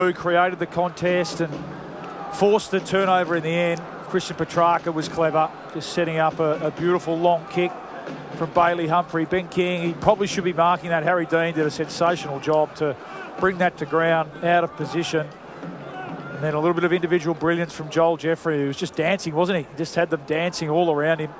who created the contest and forced the turnover in the end. Christian Petrarca was clever, just setting up a beautiful long kick from Bailey Humphrey. Ben King, he probably should be marking that. Harry Dean did a sensational job to bring that to ground, out of position. And then a little bit of individual brilliance from Joel Jeffrey, who was just dancing, wasn't he? He just had them dancing all around him.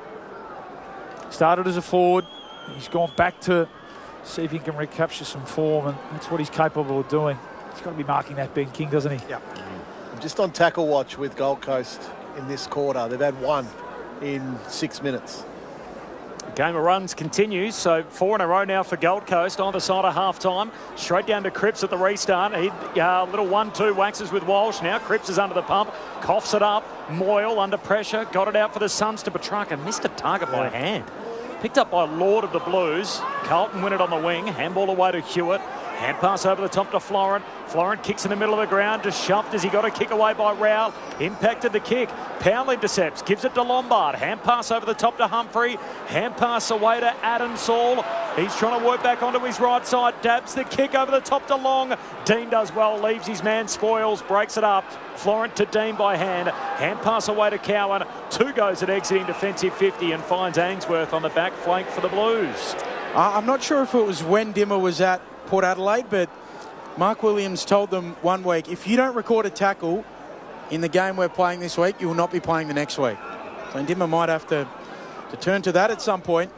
Started as a forward. He's gone back to see if he can recapture some form, and that's what he's capable of doing. He's got to be marking that, Ben King, doesn't he? Yep. Just on tackle watch with Gold Coast in this quarter. They've had one in 6 minutes. The game of runs continues, so 4 in a row now for Gold Coast, either side of half-time. Straight down to Cripps at the restart. He little 1-2 waxes with Walsh. Now Cripps is under the pump, coughs it up. Moyle under pressure, got it out for the Suns to Petrarca. Missed a target by hand. Picked up by Lord of the Blues. Carlton win it on the wing. Handball away to Hewitt. Hand pass over the top to Florent. Florent kicks in the middle of the ground, just shoved as he got a kick away by Rowell. Impacted the kick. Powell intercepts, gives it to Lombard. Hand pass over the top to Humphrey. Hand pass away to Adam Saul. He's trying to work back onto his right side. Dabs the kick over the top to Long. Dean does well, leaves his man Spoils, breaks it up. Florent to Dean by hand. Hand pass away to Cowan. 2 goes at exiting defensive 50 and finds Ainsworth on the back flank for the Blues. I'm not sure if it was when Dimmer was at Port Adelaide, but Mark Williams told them one week, if you don't record a tackle in the game we're playing this week, you will not be playing the next week. So Dimmer might have to turn to that at some point.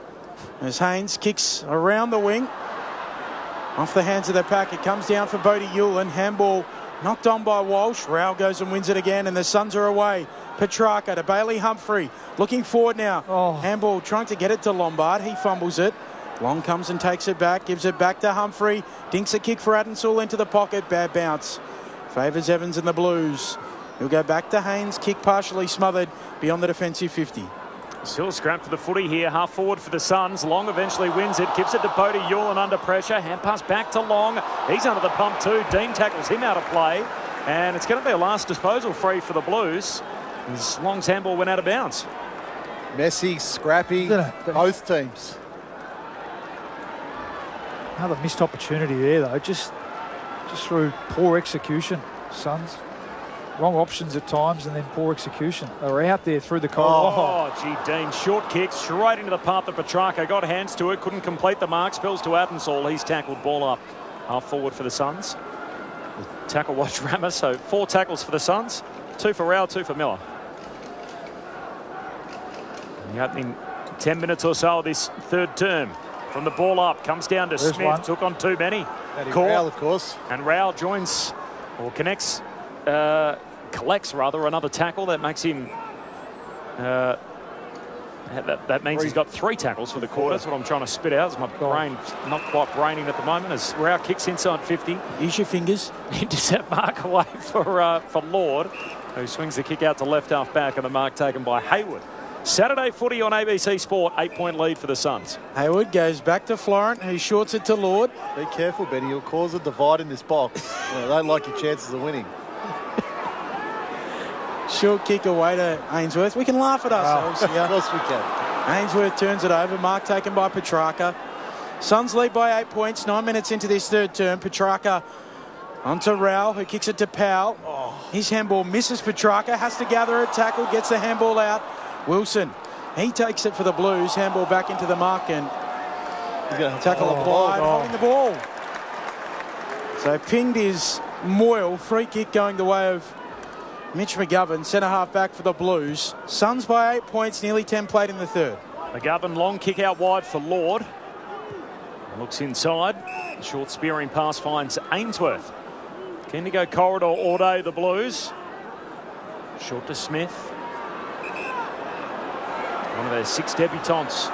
As Haynes kicks around the wing, off the hands of the pack, it comes down for Bodie Hewlin. Handball knocked on by Walsh. Rowell goes and wins it again, and the Suns are away. Petrarca to Bailey Humphrey, looking forward now. Handball trying to get it to Lombard. He fumbles it. Long comes and takes it back, gives it back to Humphrey. Dinks a kick for Adensall into the pocket. Bad bounce. Favours Evans and the Blues. He'll go back to Haynes. Kick partially smothered beyond the defensive 50. Still scrap for the footy here. Half forward for the Suns. Long eventually wins it. Gives it to Bodie Hewlin under pressure. Hand pass back to Long. He's under the pump too. Dean tackles him out of play. And it's going to be a last disposal free for the Blues, as Long's handball went out of bounds. Messy, scrappy, both teams. Another missed opportunity there, though, just through poor execution. Suns, wrong options at times and then poor execution. They were out there through the corridor. Oh, gee, Dean, short kick straight into the path of Petrarca. Got hands to it, couldn't complete the mark. Spills to Adensall. He's tackled, ball up. Half forward for the Suns. The tackle watch Rammer, so 4 tackles for the Suns. 2 for Rowell, 2 for Miller. In the opening 10 minutes or so of this third term. From the ball up, comes down to There's Smith, one. took on too many. Rowell, of course. And Rowell joins, or connects, collects rather, another tackle. That makes him, that means he's got 3 tackles for the quarter. That's what I'm trying to spit out, as my brain not quite braining at the moment, as Rowell kicks inside 50. Use your fingers. Intercept mark away for Lord, who swings the kick out to left half back, and the mark taken by Hayward. Saturday footy on ABC Sport, 8-point lead for the Suns. Hayward goes back to Florent, who shorts it to Lord. Be careful, Benny. You'll cause a divide in this box. I don't like your chances of winning. Short kick away to Ainsworth. We can laugh at ourselves here. Of course we can. Ainsworth turns it over. Mark taken by Petrarca. Suns lead by 8 points. 9 minutes into this third term. Petrarca onto Rowell, who kicks it to Powell. His handball misses Petrarca. Has to gather a tackle. Gets the handball out. Wilson, he takes it for the Blues. Handball back into the mark, and He's going to tackle applied, holding the ball. So pinged is Moyle. Free kick going the way of Mitch McGovern, centre half back for the Blues. Suns by 8 points, nearly 10 played in the third. McGovern, long kick out wide for Lord. Looks inside. Short spearing pass finds Ainsworth. Keen to go corridor all day, the Blues. Short to Smith. One of their 6 debutants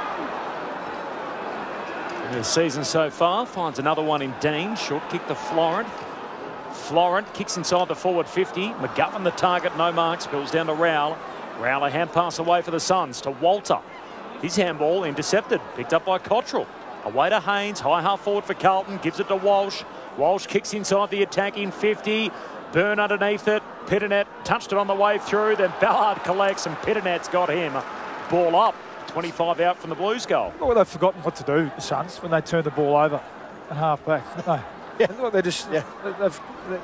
in the season so far. Finds another one in Dean. Short kick to Florent. Florent kicks inside the forward 50. McGovern the target, no mark. Spills down to Rowell. Rowell a hand pass away for the Suns to Walter. His handball intercepted. Picked up by Cottrell. Away to Haynes. High half forward for Carlton. Gives it to Walsh. Walsh kicks inside the attacking 50. Burn underneath it. Pitternet touched it on the way through. Then Ballard collects and Pitternet's got him. Ball up. 25 out from the Blues goal. Well, they've forgotten what to do, the Suns, when they turn the ball over at half back, haven't they? Yeah. Look, they're just Yeah. they've